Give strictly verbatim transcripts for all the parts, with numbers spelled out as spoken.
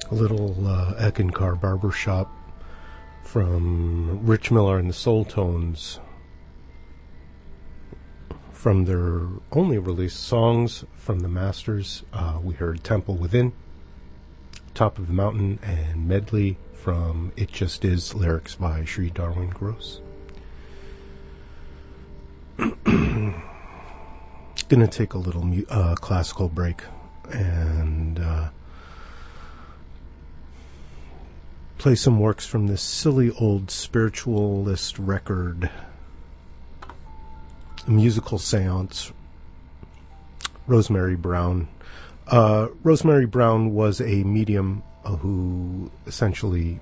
A little uh, Eckankar Barbershop from Rich Miller and the Soul Tones, from their only released Songs from the Masters. Uh, we heard Temple Within, Top of the Mountain, and Medley from It Just Is, lyrics by Sri Darwin Gross. Gonna take a little mu- uh, classical break and uh, play some works from this silly old spiritualist record, Musical Seance, Rosemary Brown. Uh, Rosemary Brown was a medium uh, who essentially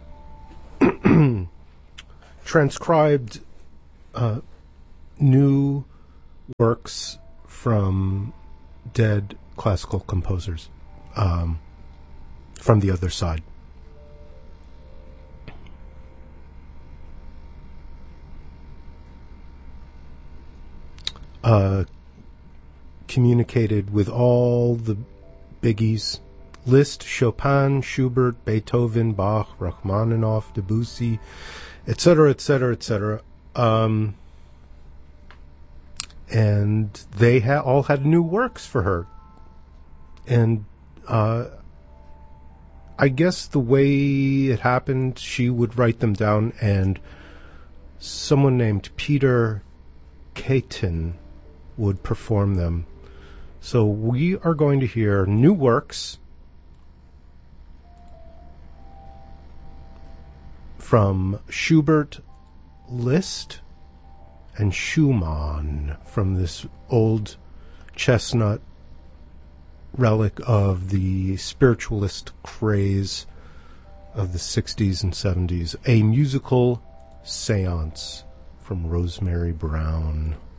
transcribed uh, new works from dead classical composers um, from the other side. Uh, communicated with all the biggies: Liszt, Chopin, Schubert, Beethoven, Bach, Rachmaninoff, Debussy, et cetera, et cetera, et cetera. Um, and they ha- all had new works for her. And uh, I guess the way it happened, she would write them down, and someone named Peter Caton would perform them. So we are going to hear new works from Schubert, Liszt, and Schumann, from this old chestnut relic of the spiritualist craze of the sixties and seventies. A Musical Seance from Rosemary Brown.